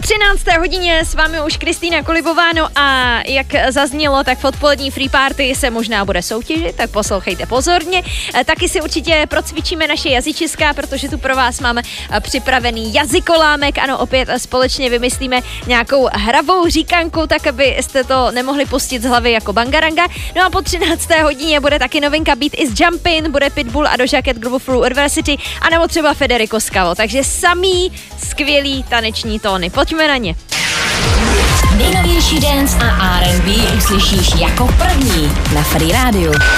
13. hodině s vámi už Kristýna Kolibová, no a jak zaznělo, tak v odpolední Free Party se možná bude soutěžit, tak poslouchejte pozorně. Taky si určitě procvičíme naše jazyčiska, protože tu pro vás máme připravený jazykolámek. Ano, opět společně vymyslíme nějakou hravou říkanku, tak abyste to nemohli pustit z hlavy jako bangaranga. No a po 13. hodině bude taky novinka Beat is Jumpin', bude Pitbull a Doja Cat Groove Through Adversity, anebo třeba Federico Scavo. Takže samý skvělý taneční tóny. Pojďme na ně. Nejnovější dance a R&B uslyšíš jako první na Free Radio.